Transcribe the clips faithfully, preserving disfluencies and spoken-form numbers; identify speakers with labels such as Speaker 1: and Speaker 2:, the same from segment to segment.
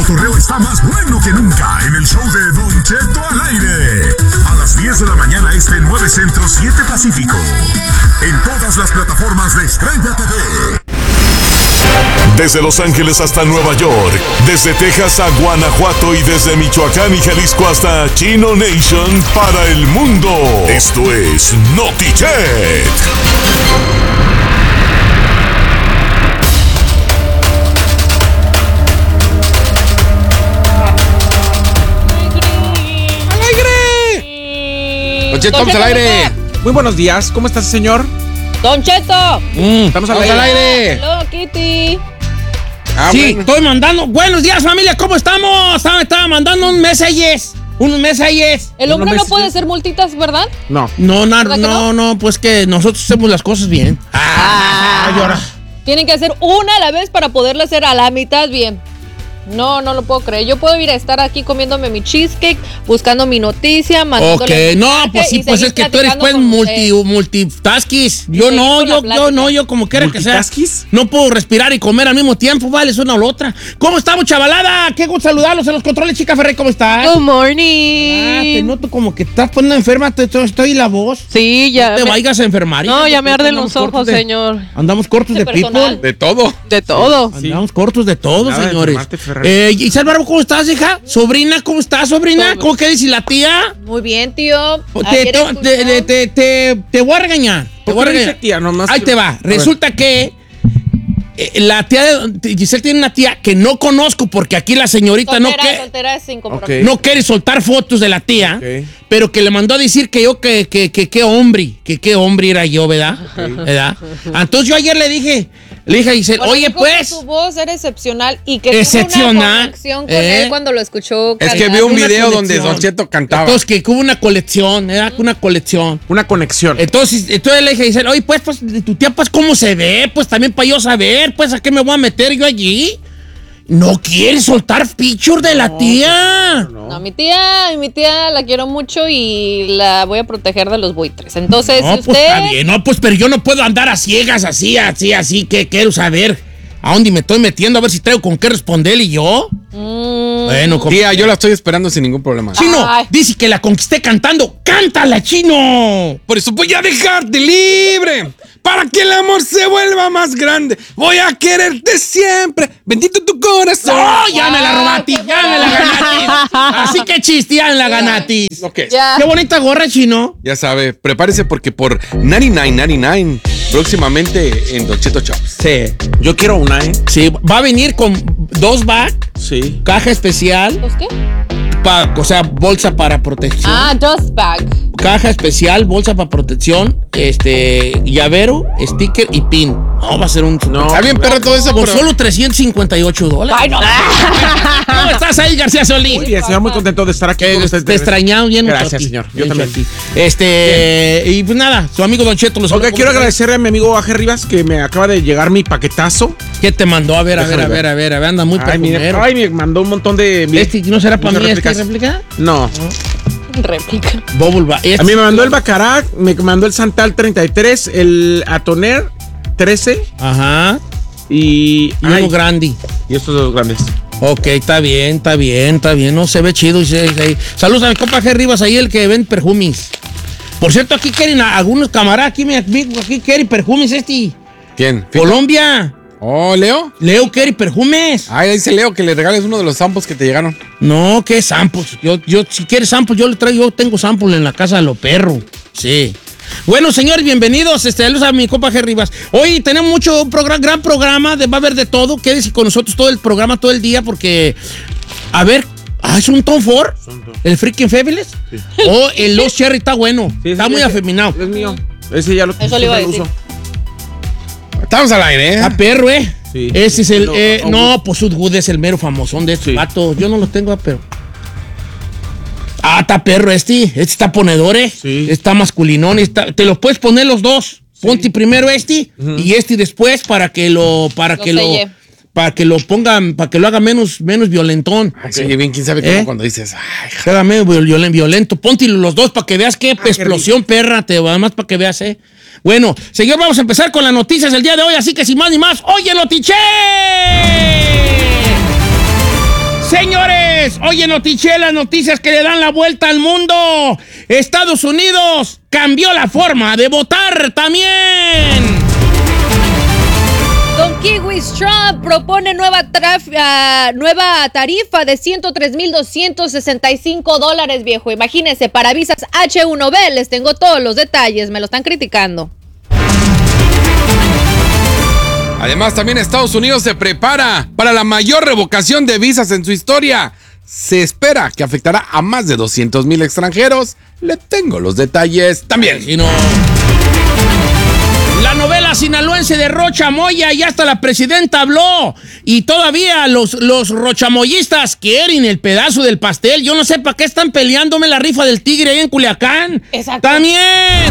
Speaker 1: cotorreo está más bueno que nunca en el show de Don Cheto al aire. A las diez de la mañana este, nueve Centro, siete Pacífico. En todas las plataformas de Estrella T V.
Speaker 2: Desde Los Ángeles hasta Nueva York, desde Texas a Guanajuato y desde Michoacán y Jalisco hasta Chino Nation para el mundo. Esto es Notichet.
Speaker 3: Don Cheto, estamos al aire.
Speaker 4: Muy buenos días, ¿cómo estás, señor?
Speaker 5: Don Cheto.
Speaker 4: Mm, estamos al aire.
Speaker 3: al aire.
Speaker 5: Hello, Kitty.
Speaker 3: Ah,
Speaker 6: sí,
Speaker 3: bueno.
Speaker 6: estoy mandando. Buenos días, familia, ¿cómo estamos? Estaba, estaba mandando un mensajes. Unos mensajes.
Speaker 5: El hombre
Speaker 4: ¿No
Speaker 5: no
Speaker 4: me
Speaker 5: puede
Speaker 4: sigues?
Speaker 5: ser multitas, ¿verdad?
Speaker 4: No.
Speaker 6: No, no,
Speaker 5: ¿Verdad que
Speaker 6: no, no, pues que nosotros hacemos las cosas bien. Ah, llora.
Speaker 5: Tienen que hacer una a la vez para poderla hacer a la mitad bien. No, no lo puedo creer. Yo puedo ir a estar aquí comiéndome mi cheesecake, buscando mi noticia,
Speaker 6: Ok,
Speaker 5: mandándole
Speaker 6: no,
Speaker 5: mensaje
Speaker 6: pues sí,
Speaker 5: y
Speaker 6: pues
Speaker 5: seguir
Speaker 6: es que tú eres
Speaker 5: platicando
Speaker 6: pues
Speaker 5: con
Speaker 6: multi,
Speaker 5: usted.
Speaker 6: multitaskis. Yo
Speaker 5: seguir
Speaker 6: no,
Speaker 5: con la
Speaker 6: yo, yo
Speaker 5: plática.
Speaker 6: no, yo como quiera que sea.
Speaker 4: ¿Multitaskis?
Speaker 6: No puedo respirar y comer al mismo tiempo, vale, es una o la otra. ¿Cómo estamos, chavalada? Qué gusto saludarlos en los controles, chica Ferrey, ¿cómo estás?
Speaker 5: Good
Speaker 6: Ah, te
Speaker 5: morning.
Speaker 6: noto como que estás poniendo enferma, te, te- estoy la voz.
Speaker 5: Sí, ya.
Speaker 6: No te
Speaker 5: me-
Speaker 6: vayas a enfermar.
Speaker 5: No,
Speaker 6: hija,
Speaker 5: ya me
Speaker 6: porque
Speaker 5: arden
Speaker 6: andamos
Speaker 5: los ojos,
Speaker 6: cortos de-
Speaker 5: señor.
Speaker 6: Andamos cortos
Speaker 5: De
Speaker 6: de people.
Speaker 5: personal.
Speaker 3: De todo.
Speaker 5: De todo.
Speaker 4: Sí.
Speaker 6: Andamos cortos de todo,
Speaker 4: Nada de
Speaker 6: señores.
Speaker 4: enfermarte, Ferrari.
Speaker 6: Eh, Giselle Barbo, ¿cómo estás, hija? Sobrina, ¿cómo estás, sobrina?
Speaker 5: Todo.
Speaker 6: ¿Cómo qué dice la tía?
Speaker 5: Muy bien, tío.
Speaker 6: Te,
Speaker 5: Ayer
Speaker 6: te,
Speaker 5: escuchó-
Speaker 6: te- te- te- te- te voy a regañar. Te
Speaker 4: ¿Por
Speaker 6: voy a
Speaker 4: qué le
Speaker 6: regañar.
Speaker 4: dice tía? Nomás
Speaker 6: Ahí te
Speaker 4: quiero-
Speaker 6: va.
Speaker 4: A ver.
Speaker 6: Resulta que eh, la tía de Giselle tiene una tía que no conozco porque aquí la señorita no,
Speaker 5: Soltera,
Speaker 6: que-
Speaker 5: soltera sin compromiso.
Speaker 4: Ok.
Speaker 6: no quiere soltar fotos de la tía,
Speaker 4: Ok.
Speaker 6: pero que le mandó a decir que yo, que que que qué hombre, que qué hombre era yo, ¿verdad? ¿Verdad? Entonces yo ayer le dije, le dije a Giselle,
Speaker 5: Bueno,
Speaker 6: oye,
Speaker 5: dijo
Speaker 6: pues...
Speaker 5: que su voz era excepcional y que tuvo
Speaker 6: Excepcional,
Speaker 5: una conexión con
Speaker 6: ¿eh?
Speaker 5: él cuando lo escuchó
Speaker 3: Es
Speaker 5: cantar.
Speaker 3: que vi un
Speaker 6: Una
Speaker 3: video
Speaker 6: conexión.
Speaker 3: donde Don Cheto cantaba.
Speaker 6: Entonces que hubo una colección, era una colección.
Speaker 4: Una conexión.
Speaker 6: Entonces, entonces le dije a Giselle, oye, pues, pues, tu tía, pues, ¿cómo se ve? Pues también para yo saber, pues, ¿a qué me voy a meter yo allí? No quiere soltar picture de la tía.
Speaker 5: No, mi tía, mi tía la quiero mucho y la voy a proteger de los buitres. Entonces,
Speaker 6: No,
Speaker 5: si
Speaker 6: pues
Speaker 5: usted...
Speaker 6: está bien, no, pues, pero yo no puedo andar a ciegas, así, así, así, que quiero saber a dónde me estoy metiendo, a ver si traigo con qué responderle y yo.
Speaker 5: Mm,
Speaker 6: Bueno, como...
Speaker 3: Tía, yo la estoy esperando sin ningún problema.
Speaker 6: Chino,
Speaker 5: Ay.
Speaker 6: dice que la conquisté cantando. ¡Cántala, Chino!
Speaker 3: Por eso voy a dejarte libre. Para que el amor se vuelva más grande. Voy a quererte siempre. Bendito tu corazón.
Speaker 6: ¡No! ¡Ya me la
Speaker 5: Ay,
Speaker 6: robaste!
Speaker 5: qué
Speaker 6: ¡Ya me la ganatis! Así que chiste, ya me la ganatis.
Speaker 3: Lo que es.
Speaker 5: ya.
Speaker 6: ¡Qué bonita gorra, Chino!
Speaker 3: Ya sabe, prepárese porque por noventa y nueve noventa y nueve próximamente en Don Cheto Chops.
Speaker 6: Sí.
Speaker 4: Yo quiero una, ¿eh?
Speaker 6: Sí, va a venir con dos bags,
Speaker 4: Sí.
Speaker 6: caja especial,
Speaker 5: ¿Los qué?
Speaker 6: pa- o sea, bolsa para protección.
Speaker 5: Ah, dust bag.
Speaker 6: Caja especial, bolsa para protección, este, llavero, sticker y pin. No, va a ser un...
Speaker 4: No.
Speaker 3: Está bien, perro, todo eso,
Speaker 6: Por
Speaker 3: pero...
Speaker 6: solo trescientos cincuenta y ocho dólares.
Speaker 5: Ay, no.
Speaker 6: ¿Cómo estás ahí, García Solís?
Speaker 4: Muy bien, señor, muy contento de estar aquí
Speaker 6: Que
Speaker 4: con usted.
Speaker 6: te extrañamos bien.
Speaker 4: Gracias,
Speaker 6: Toti.
Speaker 4: señor. Yo
Speaker 6: Bien,
Speaker 4: también.
Speaker 6: Toti. Este, y pues nada, su amigo Don Cheto los
Speaker 4: Ok, quiero agradecerle a mi amigo Aje Rivas que me acaba de llegar mi paquetazo.
Speaker 6: ¿Qué te mandó? A ver, a ver,
Speaker 4: Déjame
Speaker 6: a ver,
Speaker 4: ver.
Speaker 6: a ver, a ver, anda muy
Speaker 4: Ay, mira,
Speaker 6: perfumero.
Speaker 4: ay, me mandó un montón de...
Speaker 6: ¿Este no será para
Speaker 4: muchas
Speaker 6: mí este
Speaker 4: réplicas.
Speaker 6: réplica?
Speaker 4: No.
Speaker 5: Réplica.
Speaker 6: Bubble Ba- este-
Speaker 4: A mí me mandó el Baccarat, me mandó el Santal treinta y tres, el Atoner trece
Speaker 6: Ajá.
Speaker 4: y...
Speaker 6: Y
Speaker 4: ay,
Speaker 6: uno grande.
Speaker 4: y estos dos grandes.
Speaker 6: Ok, está bien, está bien, está bien. No se ve chido. y se- se- Saludos a mi compa G. Rivas, ahí el que ven perfumes. Por cierto, aquí quieren a- algunos camaradas, aquí mi amigo, aquí quieren perfumes este.
Speaker 3: ¿Quién?
Speaker 6: Colombia.
Speaker 3: Oh, ¿Leo?
Speaker 6: Leo quiere perfumes.
Speaker 3: Ay, dice Leo que le regales uno de los samples que te llegaron.
Speaker 6: No, ¿qué samples? Yo, yo, si quieres samples, yo le traigo, yo tengo samples en la casa de los perros. Sí. Bueno, señores, bienvenidos. Este, saludos a mi compa G. Rivas. Hoy tenemos mucho, un programa, gran programa, de, va a haber de todo. Quédese con nosotros todo el programa, todo el día, porque, a ver, ah, ¿es un Tom Ford? ¿El Freaking Fabulous? O el Lost Cherry está bueno,
Speaker 4: Sí,
Speaker 6: está
Speaker 4: ese-
Speaker 6: muy
Speaker 4: ese-
Speaker 6: afeminado.
Speaker 4: Es mío. Ese ya lo
Speaker 5: Eso le iba a
Speaker 4: siempre lo
Speaker 5: decir.
Speaker 4: uso.
Speaker 3: Estamos al aire, ¿eh?
Speaker 6: Está perro, ¿eh?
Speaker 4: Sí.
Speaker 6: Ese es el,
Speaker 4: No,
Speaker 6: eh,
Speaker 4: no,
Speaker 6: no, pues Sudwood es el mero famosón de estos
Speaker 4: Sí.
Speaker 6: vatos. Yo no los tengo, pero... Ah, está perro este. Este está ponedor, ¿eh?
Speaker 4: Sí.
Speaker 6: Está masculinón. Está, te los puedes poner los dos. Ponte primero este y este después para que lo... Para
Speaker 5: Lo
Speaker 6: que lo...
Speaker 5: selle.
Speaker 6: Para que lo pongan, para que lo haga menos, menos violentón.
Speaker 3: Ay, se oye bien, quién sabe cómo
Speaker 6: ¿Eh?
Speaker 3: cuando dices, ay,
Speaker 6: Que haga menos viol- violento. Ponte los dos para que veas qué
Speaker 4: qué
Speaker 6: explosión, perra. Te va más para que veas, ¿eh? Bueno, señor, vamos a empezar con las noticias del día de hoy, así que sin más ni más, ¡oye, Notiche! Señores, oye, notiche, las noticias que le dan la vuelta al mundo. Estados Unidos cambió la forma de votar también.
Speaker 5: Don Kiwis Trump propone nueva, traf- uh, nueva tarifa de ciento tres mil doscientos sesenta y cinco dólares, viejo. Imagínense, para visas H uno B, les tengo todos los detalles, me lo están criticando.
Speaker 3: Además, también Estados Unidos se prepara para la mayor revocación de visas en su historia. Se espera que afectará a más de doscientos mil extranjeros. Le tengo los detalles también.
Speaker 6: Si no... La novela sinaloense de Rocha Moya, y hasta la presidenta habló. Y todavía los, los rochamoyistas quieren el pedazo del pastel. Yo no sé para qué están peleándome la rifa del tigre ahí en Culiacán.
Speaker 5: Exacto.
Speaker 6: También.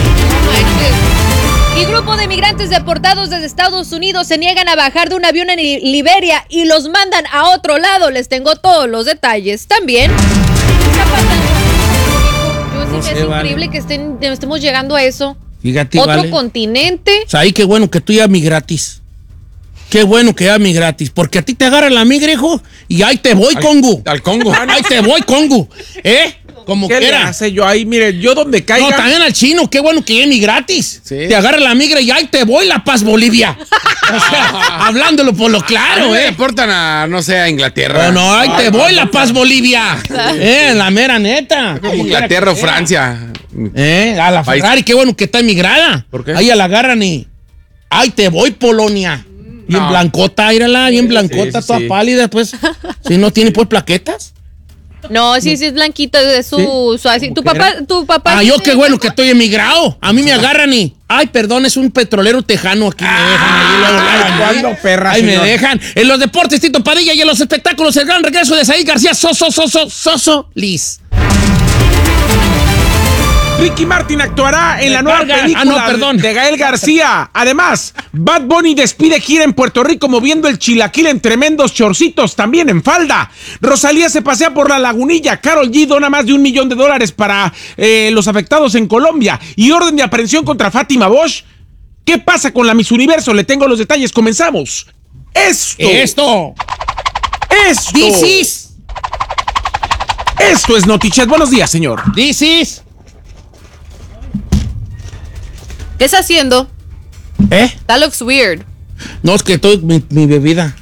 Speaker 5: Y grupo de migrantes deportados desde Estados Unidos se niegan a bajar de un avión en Liberia y los mandan a otro lado. Les tengo todos los detalles también. ¿Qué está pasando? Yo sí
Speaker 6: No
Speaker 5: me
Speaker 6: sé,
Speaker 5: es
Speaker 6: vale.
Speaker 5: increíble que estén, estemos llegando a eso.
Speaker 6: Fíjate,
Speaker 5: Otro
Speaker 6: vale.
Speaker 5: continente.
Speaker 6: O sea, ahí qué bueno que tú ya mi gratis. Qué bueno que ya mi gratis. Porque a ti te agarra la migra, hijo, y ahí te voy,
Speaker 3: Al-
Speaker 6: Congo.
Speaker 3: al Congo.
Speaker 6: Ahí te voy, Congo. ¿Eh? Como
Speaker 4: ¿Qué le
Speaker 6: quiera.
Speaker 4: hace yo ahí? Mire, yo donde caiga...
Speaker 6: No, también al chino, qué bueno que ya mi gratis.
Speaker 3: Sí.
Speaker 6: Te agarra la migra y ahí te voy, La Paz, Bolivia. O sea, hablándolo por lo
Speaker 3: A mí
Speaker 6: claro,
Speaker 3: me
Speaker 6: ¿eh?
Speaker 3: deportan a, no sé, a Inglaterra.
Speaker 6: No, no, ahí te voy, La Paz, Bolivia. Eh, la mera neta.
Speaker 3: Como Inglaterra o Francia.
Speaker 6: Eh, a la
Speaker 3: País.
Speaker 6: Ferrari, qué bueno que está emigrada.
Speaker 4: ¿Por qué?
Speaker 6: Ahí la agarran y... Ahí te voy, Polonia. Bien
Speaker 3: No.
Speaker 6: blancota, írala, bien blancota,
Speaker 4: sí, sí,
Speaker 6: toda
Speaker 4: sí.
Speaker 6: pálida, pues. Si no tiene, pues, plaquetas.
Speaker 5: No, sí, sí es blanquita de su, su así. Tu
Speaker 4: ¿Cómo que
Speaker 5: papá, tu papá.
Speaker 6: Ah, yo qué bueno que estoy emigrado. A mí me agarran y... Ay, perdón, es un petrolero tejano aquí. Me dejan ahí, luego, luego, ahí.
Speaker 4: ¿cuándo, perra,
Speaker 6: Ahí me
Speaker 4: señor?
Speaker 6: dejan. En los deportes, Tito Padilla, y en los espectáculos, el gran regreso de Said García, Soso, Soso, Soso, Liz.
Speaker 4: Ricky Martin actuará en la nueva
Speaker 6: Recarga.
Speaker 4: película
Speaker 6: Ah, no, perdón.
Speaker 4: de Gael García. Además, Bad Bunny despide gira en Puerto Rico moviendo el chilaquil en tremendos chorcitos, también en falda. Rosalía se pasea por la Lagunilla. Karol G dona más de un millón de dólares para eh, los afectados en Colombia. Y orden de aprehensión contra Fátima Bosch. ¿Qué pasa con la Miss Universo? Le tengo los detalles. Comenzamos. Esto.
Speaker 6: Esto.
Speaker 4: Esto.
Speaker 6: This is.
Speaker 4: Esto es Notichet. Buenos días, señor.
Speaker 6: This is.
Speaker 5: ¿Qué está haciendo?
Speaker 6: ¿Eh?
Speaker 5: That looks weird.
Speaker 6: No, es que estoy mi, mi bebida.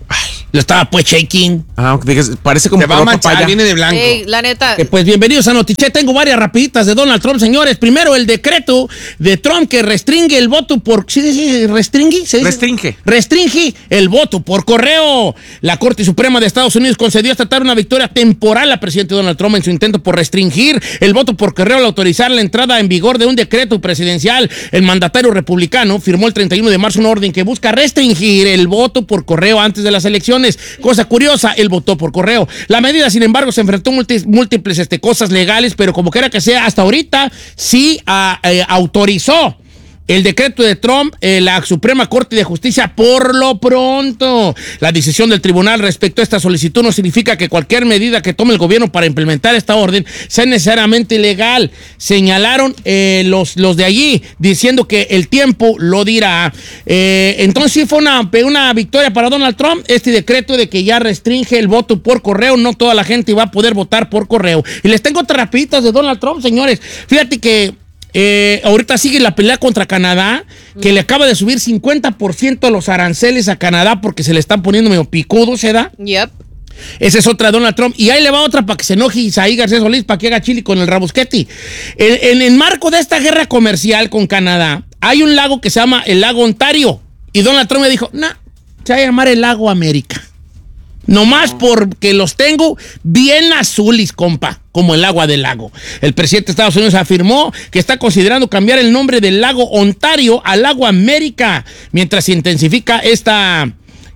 Speaker 6: Lo estaba pues shaking.
Speaker 4: Ah, parece como
Speaker 3: Se va a
Speaker 4: color
Speaker 3: manchar,
Speaker 4: papaya.
Speaker 3: viene de blanco.
Speaker 5: Ey, la neta.
Speaker 6: Eh, pues bienvenidos a Notiche. Tengo varias rapiditas de Donald Trump, señores. Primero, el decreto de Trump que restringe el voto por... ¿Sí dice restringe? ¿Se dice?
Speaker 4: Restringe.
Speaker 6: Restringe el voto por correo. La Corte Suprema de Estados Unidos concedió esta tarde una victoria temporal al presidente Donald Trump en su intento por restringir el voto por correo al autorizar la entrada en vigor de un decreto presidencial. El mandatario republicano firmó el treinta y uno de marzo una orden que busca restringir el voto por correo antes de las elecciones. Cosa curiosa, él votó por correo. La medida, sin embargo, se enfrentó a múltiples, múltiples este, cosas legales, pero como quiera que sea, hasta ahorita sí uh, eh, autorizó el decreto de Trump, eh, la Suprema Corte de Justicia, por lo pronto. La decisión del tribunal respecto a esta solicitud no significa que cualquier medida que tome el gobierno para implementar esta orden sea necesariamente ilegal. Señalaron eh, los, los de allí, diciendo que el tiempo lo dirá. Eh, entonces sí fue una, una victoria para Donald Trump, este decreto de que ya restringe el voto por correo. No toda la gente va a poder votar por correo. Y les tengo otras rapiditas de Donald Trump, señores. Fíjate que Eh, ahorita sigue la pelea contra Canadá, que le acaba de subir cincuenta por ciento los aranceles a Canadá porque se le están poniendo medio picudos, ¿se da?
Speaker 5: Yep.
Speaker 6: Esa es otra de Donald Trump. Y ahí le va otra para que se enoje Isaí García Solís, para que haga chili con el rabusqueti. En, en el marco de esta guerra comercial con Canadá, hay un lago que se llama el lago Ontario. Y Donald Trump me dijo, no, nah, se va a llamar el lago América. Nomás porque los tengo bien azules, compa, como el agua del lago. El presidente de Estados Unidos afirmó que está considerando cambiar el nombre del lago Ontario al lago América, mientras se intensifica esta...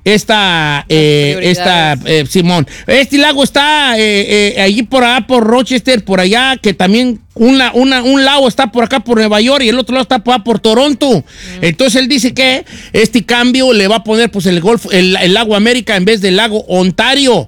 Speaker 6: Esta, eh, esta, eh, Simón, este lago está eh, eh, allí por allá, por Rochester, por allá, que también una, una, un lago está por acá por Nueva York y el otro lado está por, por Toronto. Mm. Entonces él dice que este cambio le va a poner pues el Golfo, el, el lago América en vez del lago Ontario.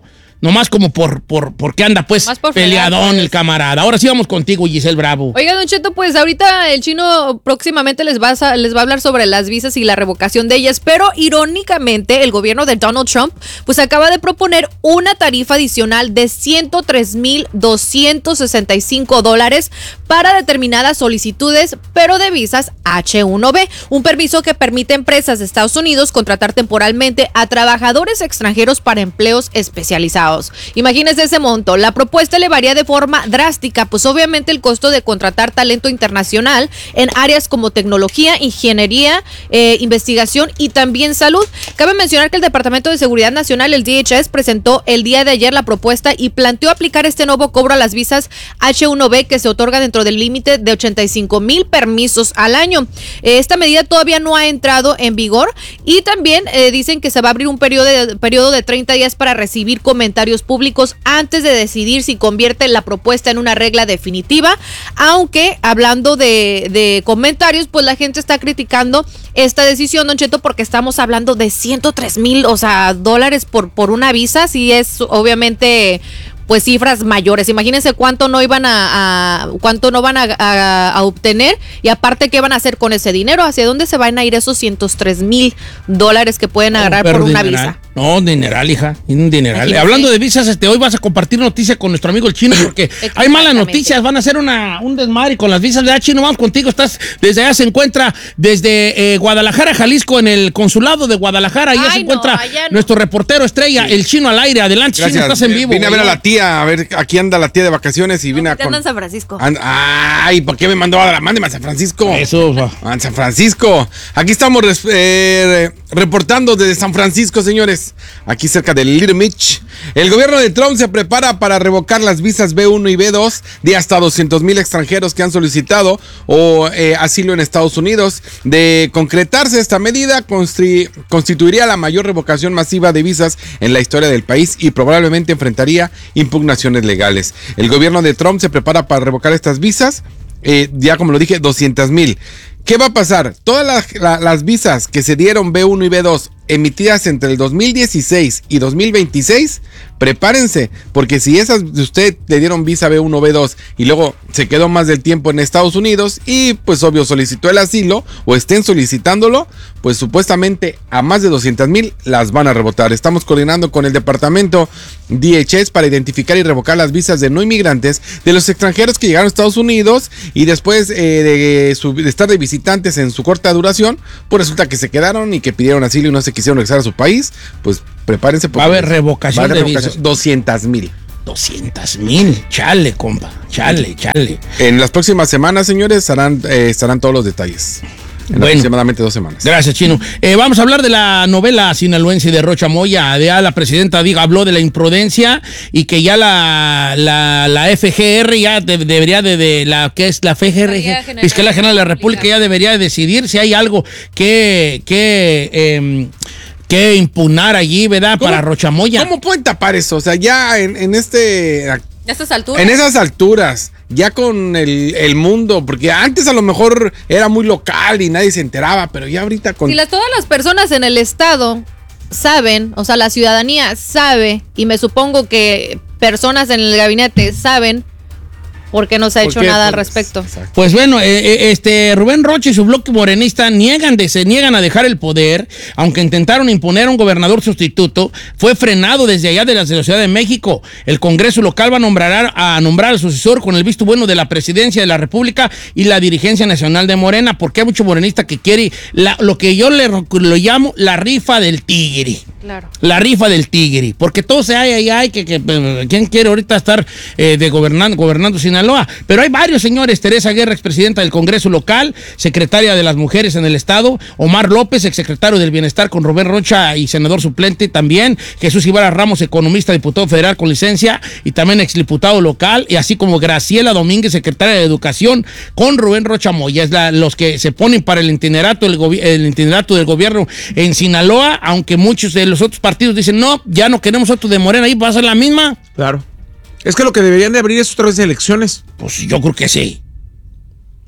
Speaker 6: Nomás como por, por, porque anda pues
Speaker 5: por
Speaker 6: peleadón
Speaker 5: fregar, pues.
Speaker 6: el camarada. Ahora sí vamos contigo, Giselle Bravo.
Speaker 5: Oiga, Don Cheto, pues ahorita el chino próximamente les va, a, les va a hablar sobre las visas y la revocación de ellas, pero irónicamente el gobierno de Donald Trump pues acaba de proponer una tarifa adicional de ciento tres mil doscientos sesenta y cinco dólares para determinadas solicitudes, pero de visas H uno B, un permiso que permite a empresas de Estados Unidos contratar temporalmente a trabajadores extranjeros para empleos especializados. Imagínense ese monto. La propuesta elevaría de forma drástica, pues obviamente el costo de contratar talento internacional en áreas como tecnología, ingeniería, eh, investigación y también salud. Cabe mencionar que el Departamento de Seguridad Nacional, el D H S, presentó el día de ayer la propuesta y planteó aplicar este nuevo cobro a las visas H uno B que se otorgan dentro del límite de ochenta y cinco mil permisos al año. Eh, esta medida todavía no ha entrado en vigor y también eh, dicen que se va a abrir un periodo de, periodo de treinta días para recibir comentarios públicos antes de decidir si convierte la propuesta en una regla definitiva, aunque hablando de, de comentarios, pues la gente está criticando esta decisión, Don Cheto, porque estamos hablando de ciento tres mil, o sea, dólares por, por una visa, si es obviamente pues cifras mayores. Imagínense cuánto no iban a, a cuánto no van a, a, a obtener y aparte qué van a hacer con ese dinero, hacia dónde se van a ir esos ciento tres mil dólares que pueden agarrar
Speaker 6: no,
Speaker 5: por una
Speaker 6: dineral.
Speaker 5: visa.
Speaker 6: No, dineral, hija, un dineral.
Speaker 5: Imagínate.
Speaker 6: Hablando de visas, este, hoy vas a compartir noticia con nuestro amigo el Chino porque hay malas noticias, van a hacer una, un desmadre con las visas de Chino. Vamos contigo, estás desde allá, se encuentra desde eh, Guadalajara, Jalisco, en el consulado de Guadalajara. Allá
Speaker 5: Ay,
Speaker 6: se encuentra
Speaker 5: no, allá no.
Speaker 6: nuestro reportero estrella, sí. El Chino al aire. Adelante,
Speaker 3: Gracias.
Speaker 6: Chino, estás en vivo.
Speaker 3: Vine a ver a
Speaker 6: güey.
Speaker 3: la tía, a ver, aquí anda la tía de vacaciones y vine a...
Speaker 5: Con... anda en San Francisco.
Speaker 3: And... Ay, ¿por qué me mandó a la mándeme a San Francisco?
Speaker 6: Eso, va.
Speaker 3: A San Francisco. Aquí estamos res... eh, reportando desde San Francisco, señores. Aquí cerca de Little Mitch. El gobierno de Trump se prepara para revocar las visas B uno y B dos de hasta doscientos mil extranjeros que han solicitado o eh, asilo en Estados Unidos. De concretarse esta medida, constri... constituiría la mayor revocación masiva de visas en la historia del país y probablemente enfrentaría impugnaciones legales. El gobierno de Trump se prepara para revocar estas visas, eh, ya como lo dije, doscientos mil. ¿Qué va a pasar? Todas las, la, las visas que se dieron B uno y B dos emitidas entre el dos mil dieciséis y dos mil veintiséis, prepárense, porque si esas de usted le dieron visa B uno, B dos y luego se quedó más del tiempo en Estados Unidos y pues obvio solicitó el asilo o estén solicitándolo, pues supuestamente a más de doscientos mil las van a rebotar. Estamos coordinando con el departamento D H S para identificar y revocar las visas de no inmigrantes de los extranjeros que llegaron a Estados Unidos y después eh, de, su, de estar de visitantes en su corta duración, pues resulta que se quedaron y que pidieron asilo y no se quisieron regresar a su país, pues prepárense.
Speaker 6: Va a haber revocación,
Speaker 3: va a haber
Speaker 6: de
Speaker 3: revocación
Speaker 6: visas.
Speaker 3: doscientos mil.
Speaker 6: doscientos mil, chale, compa, chale, chale.
Speaker 3: En las próximas semanas, señores, estarán, eh, estarán todos los detalles. En
Speaker 6: Bueno,
Speaker 3: aproximadamente dos semanas.
Speaker 6: Gracias, Chino. Eh, vamos a hablar de la novela sinaloense de Rocha Moya. Ya la presidenta diga, habló de la imprudencia y que ya la, la, la F G R ya de, debería de, de la que es la F G R, Fiscalía General de la República, ya debería de decidir si hay algo que que eh, que impugnar allí, ¿verdad? Para Rocha Moya.
Speaker 3: ¿Cómo pueden tapar eso? O sea, ya en, en este...
Speaker 5: A estas alturas.
Speaker 3: En esas alturas, ya con el, el mundo, porque antes a lo mejor era muy local y nadie se enteraba, pero ya ahorita con...
Speaker 5: Si las, todas las personas en el estado saben, o sea, la ciudadanía sabe, y me supongo que personas en el gabinete saben, porque no se ha hecho
Speaker 3: qué?
Speaker 5: nada al
Speaker 3: Pues,
Speaker 5: respecto.
Speaker 3: exacto.
Speaker 6: Pues bueno, eh, eh, este Rubén Rocha y su bloque morenista niegan de, se niegan a dejar el poder, aunque intentaron imponer a un gobernador sustituto, fue frenado desde allá de la, de la Ciudad de México. El Congreso local va a nombrar, a nombrar al sucesor con el visto bueno de la presidencia de la República y la dirigencia nacional de Morena, porque hay mucho morenista que quiere la, lo que yo le lo llamo la rifa del tigre.
Speaker 5: Claro.
Speaker 6: La rifa del tigre, porque todo se hay, hay, hay, que, que ¿quién quiere ahorita estar eh, de gobernando, gobernando Sinaloa? Pero hay varios señores: Teresa Guerra, expresidenta del Congreso local, secretaria de las Mujeres en el Estado; Omar López, exsecretario del Bienestar con Rubén Rocha y senador suplente también; Jesús Ibarra Ramos, economista, diputado federal con licencia y también exdiputado local; y así como Graciela Domínguez, secretaria de Educación con Rubén Rocha Moya. Es la, los que se ponen para el itinerato, el, gobi- el itinerato del gobierno en Sinaloa, aunque muchos de los otros partidos dicen, no, ya no queremos otro de Morena, ahí va a ser la misma.
Speaker 4: Claro. Es que lo que deberían de abrir es otra vez elecciones.
Speaker 6: Pues yo creo que sí.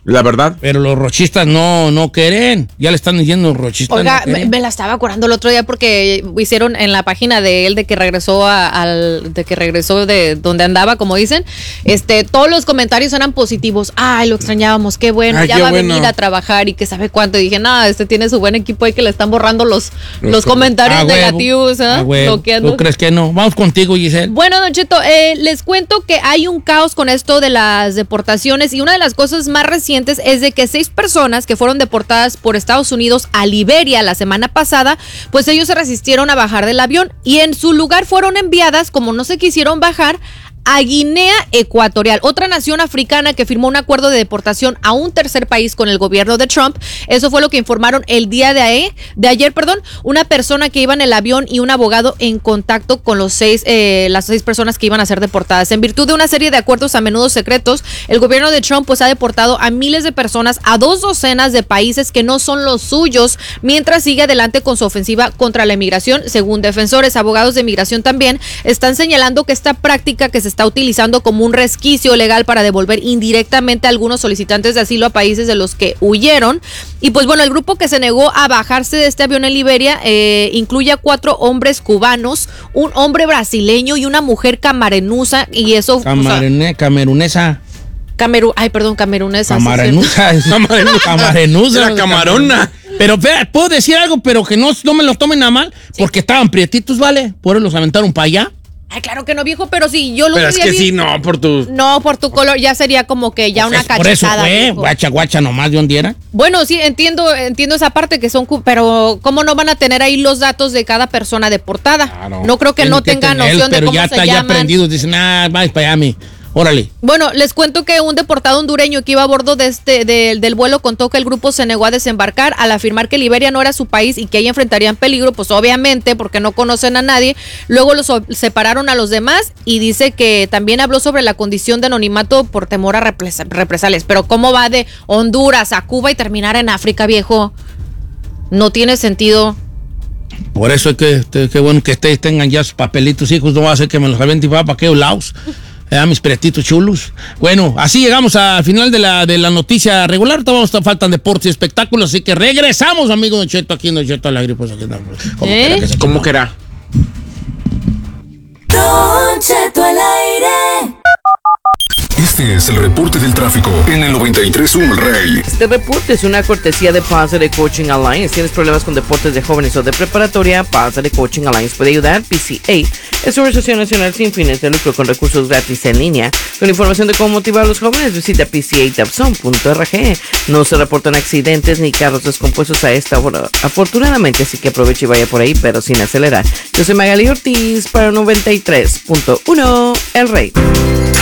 Speaker 4: La verdad.
Speaker 6: Pero los rochistas no, no quieren. Ya le están diciendo los rochistas.
Speaker 5: Oiga,
Speaker 6: no
Speaker 5: me, me la estaba acordando el otro día porque hicieron en la página de él de que regresó a, al, de que regresó de donde andaba, como dicen. Este, todos los comentarios eran positivos. Ay, lo extrañábamos, qué bueno,
Speaker 3: Ay,
Speaker 5: ya
Speaker 3: qué
Speaker 5: va
Speaker 3: bueno.
Speaker 5: a venir a trabajar y que sabe cuánto. Y dije, nada, este tiene su buen equipo ahí que le están borrando los, los, los comentarios
Speaker 6: Ah, huevo.
Speaker 5: negativos, ¿eh?
Speaker 6: Ah, huevo.
Speaker 5: Bloqueando.
Speaker 6: ¿Tú crees que no? Vamos contigo, Giselle.
Speaker 5: Bueno, Don Cheto, eh, les cuento que hay un caos con esto de las deportaciones y una de las cosas más recientes es de que seis personas que fueron deportadas por Estados Unidos a Liberia la semana pasada, pues ellos se resistieron a bajar del avión y en su lugar fueron enviadas, como no se quisieron bajar, a Guinea Ecuatorial, otra nación africana que firmó un acuerdo de deportación a un tercer país con el gobierno de Trump. Eso fue lo que informaron el día de, ahí, de ayer, perdón, una persona que iba en el avión y un abogado en contacto con los seis, eh, las seis personas que iban a ser deportadas. En virtud de una serie de acuerdos a menudo secretos, el gobierno de Trump pues ha deportado a miles de personas a dos docenas de países que no son los suyos, mientras sigue adelante con su ofensiva contra la inmigración. Según defensores, abogados de migración también están señalando que esta práctica que se está utilizando como un resquicio legal para devolver indirectamente a algunos solicitantes de asilo a países de los que huyeron. Y pues bueno, el grupo que se negó a bajarse de este avión en Liberia eh, incluye a cuatro hombres cubanos, un hombre brasileño y una mujer camerunusa. Y eso...
Speaker 6: Camarene,
Speaker 5: o sea,
Speaker 6: camerunesa.
Speaker 5: Cameru, ay, perdón, camerunesa.
Speaker 6: Camarenusa. Camarenusa.
Speaker 3: La camarona.
Speaker 6: Pero espera, puedo decir algo, pero que no, no me lo tomen a mal, sí. Porque estaban prietitos, ¿vale? Por eso los aventaron para allá.
Speaker 5: Ay, claro que no, viejo, pero si yo lo
Speaker 3: Pero es que vi... sí, no, por tu...
Speaker 5: No, por tu color, ya sería como que ya
Speaker 6: pues
Speaker 5: una cachetada.
Speaker 6: Por eso fue, guacha, guacha, nomás de dónde era.
Speaker 5: Bueno, sí, entiendo, entiendo esa parte que son... Pero, ¿cómo no van a tener ahí los datos de cada persona deportada? Claro. No creo que
Speaker 6: Tienen
Speaker 5: no
Speaker 6: que
Speaker 5: tengan
Speaker 6: tener,
Speaker 5: noción de
Speaker 6: pero
Speaker 5: cómo
Speaker 6: ya
Speaker 5: se
Speaker 6: está,
Speaker 5: llaman.
Speaker 6: Ya aprendidos, dicen, ah, vais para allá, mi... Órale.
Speaker 5: Bueno, les cuento que un deportado hondureño que iba a bordo de este, de, del vuelo contó que el grupo se negó a desembarcar al afirmar que Liberia no era su país y que ahí enfrentarían peligro, pues obviamente porque no conocen a nadie. Luego los separaron a los demás y dice que también habló sobre la condición de anonimato por temor a represa, represalias. Pero ¿cómo va de Honduras a Cuba y terminar en África, viejo? No tiene sentido.
Speaker 6: Por eso es que, que, que bueno que ustedes tengan ya sus papelitos, hijos, no va a hacer que me los aventen para aquellos lados. Eh, mis pretitos chulos. Bueno, así llegamos al final de la, de la noticia regular. Todavía faltan deportes y espectáculos, así que regresamos, amigo Don Cheto, aquí en Don Cheto al aire. Pues, aquí,
Speaker 3: ¿Cómo ¿Eh? que ¿Cómo que era?
Speaker 7: Don Cheto al aire.
Speaker 1: Este es el reporte del tráfico en el noventa y tres punto uno El Rey.
Speaker 8: Este reporte es una cortesía de Pásale Coaching Alliance. ¿Tienes problemas con deportes de jóvenes o de preparatoria? Pásale Coaching Alliance puede ayudar. P C A es una asociación nacional sin fines de lucro con recursos gratis en línea. Con información de cómo motivar a los jóvenes, visita p c a tabson punto r g. No se reportan accidentes ni carros descompuestos a esta hora, afortunadamente, así que aproveche y vaya por ahí, pero sin acelerar. Yo soy Magali Ortiz para noventa y tres punto uno El Rey.